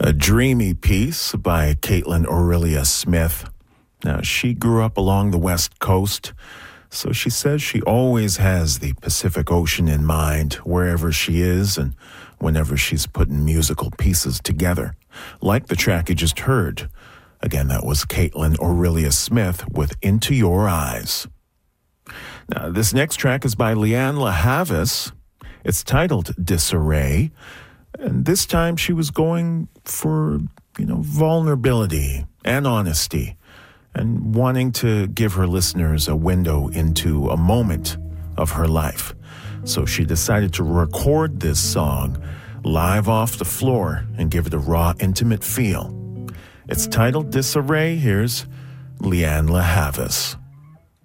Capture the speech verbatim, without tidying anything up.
A dreamy piece by Caitlin Aurelia Smith. Now, she grew up along the West Coast, so she says she always has the Pacific Ocean in mind wherever she is and whenever she's putting musical pieces together. Like the track you just heard. Again, that was Caitlin Aurelia Smith with Into Your Eyes. Now, this next track is by Lianne La Havas. It's titled Disarray. And this time she was going for, you know, vulnerability and honesty and wanting to give her listeners a window into a moment of her life. So she decided to record this song live off the floor and give it a raw, intimate feel. It's titled Disarray. Here's Lianne La Havas.